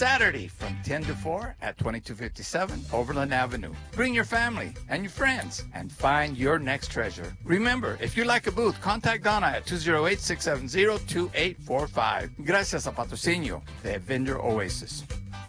Saturday from 10 to 4 at 2257 Overland Avenue. Bring your family and your friends and find your next treasure. Remember, if you like a booth, contact Donna at 208-670-2845. Gracias a patrocinio de Vendor Oasis.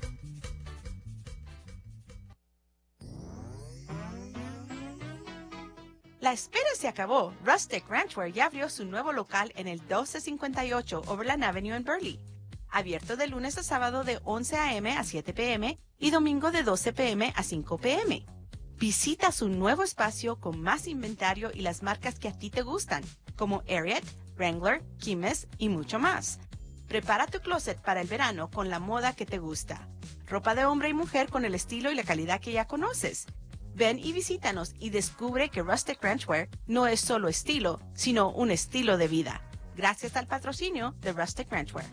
La espera se acabó. Rustic Ranchwear ya abrió su nuevo local en el 1258 Overland Avenue en Burley. Abierto de lunes a sábado de 11 a.m. a 7 p.m. y domingo de 12 p.m. a 5 p.m. Visita su nuevo espacio con más inventario y las marcas que a ti te gustan, como Ariat, Wrangler, Kimes y mucho más. Prepara tu closet para el verano con la moda que te gusta. Ropa de hombre y mujer con el estilo y la calidad que ya conoces. Ven y visítanos y descubre que Rustic Ranchwear no es solo estilo, sino un estilo de vida. Gracias al patrocinio de Rustic Ranchwear.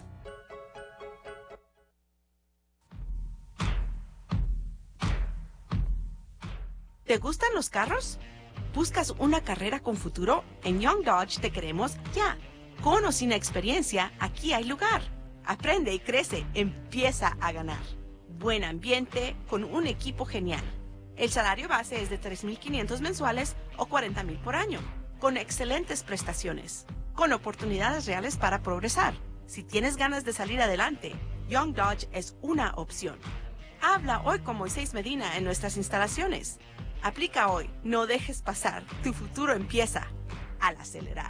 ¿Te gustan los carros? ¿Buscas una carrera con futuro? En Young Dodge te queremos ya. Con o sin experiencia, aquí hay lugar. Aprende y crece, empieza a ganar. Buen ambiente con un equipo genial. El salario base es de $3,500 mensuales o $40,000 por año, con excelentes prestaciones, con oportunidades reales para progresar. Si tienes ganas de salir adelante, Young Dodge es una opción. Habla hoy con Moisés Medina en nuestras instalaciones. Aplica hoy, no dejes pasar, tu futuro empieza al acelerar.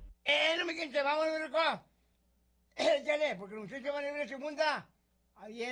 No me quinte, vamos, loco. Échale, porque los muchachos van a ir a segunda. Ahí